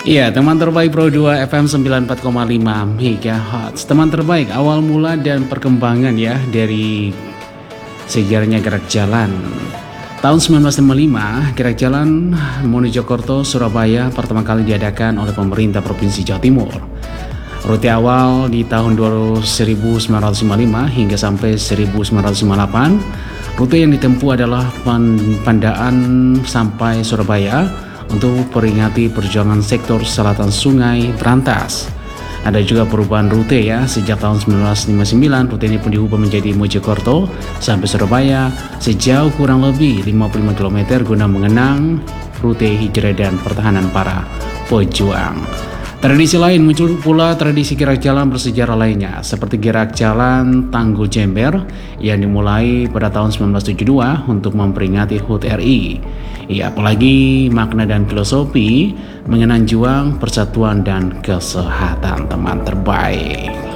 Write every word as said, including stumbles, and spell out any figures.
Iya, teman terbaik Pro dua F M sembilan puluh empat koma lima MHz. Teman terbaik awal mula dan perkembangan ya dari sejarahnya gerak jalan. Tahun seribu sembilan ratus lima puluh lima, gerak jalan Mojokerto Surabaya pertama kali diadakan oleh pemerintah Provinsi Jawa Timur. Rute awal di tahun seribu sembilan ratus lima puluh lima hingga sampai seribu sembilan ratus lima puluh delapan. Rute yang ditempuh adalah Pandaan sampai Surabaya untuk peringati perjuangan sektor selatan Sungai Berantas. Ada juga perubahan rute ya, sejak tahun seribu sembilan ratus lima puluh sembilan rute ini pun diubah menjadi Mojokerto sampai Surabaya sejauh kurang lebih lima puluh lima kilometer guna mengenang rute hijrah dan pertahanan para pejuang. Tradisi lain muncul pula tradisi gerak jalan bersejarah lainnya seperti gerak jalan Tangguh Jember yang dimulai pada tahun seribu sembilan ratus tujuh puluh dua untuk memperingati H U T R I. Ya, apalagi makna dan filosofi mengenang juang, persatuan dan kesehatan teman terbaik.